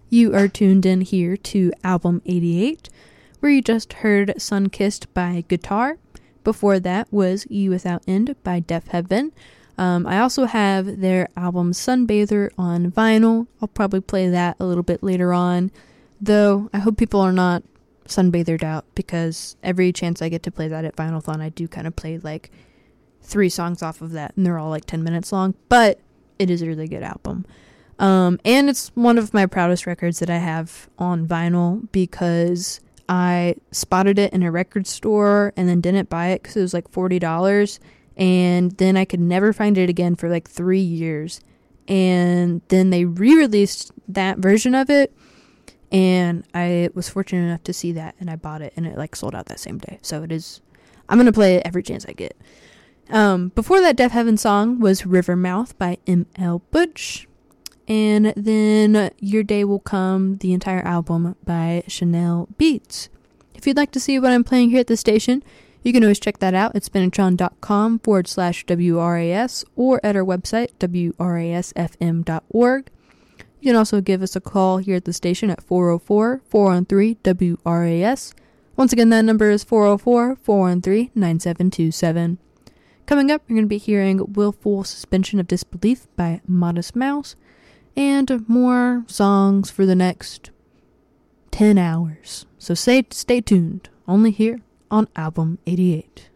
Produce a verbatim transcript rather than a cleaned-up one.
You are tuned in here to Album eighty-eight, where you just heard Sunkissed by Guitar. Before that was You Without End by Deafheaven. Um, I also have their album Sunbather on vinyl. I'll probably play that a little bit later on, though I hope people are not sunbathered out, because every chance I get to play that at Vinyl-thon, I do kind of play like three songs off of that, and they're all like ten minutes long, but it is a really good album. Um, and it's one of my proudest records that I have on vinyl, because I spotted it in a record store and then didn't buy it because it was like forty dollars, and then I could never find it again for like three years. And then they re-released that version of it, and I was fortunate enough to see that, and I bought it, and it like sold out that same day. So it is, I'm going to play it every chance I get. Um, before that Deafheaven song was Rivermouth by M L Butch. And then Your Day Will Come, the entire album by Chanel Beats. If you'd like to see what I'm playing here at the station, you can always check that out at spinatron.com forward slash WRAS or at our website, W R A S F M dot org. You can also give us a call here at the station at four oh four, four one three, W R A S. Once again, that number is four oh four, four one three, nine seven two seven. Coming up, you're going to be hearing Willful Suspension of Disbelief by Modest Mouse, and more songs for the next ten hours. So stay, stay tuned, only here on Album eighty-eight.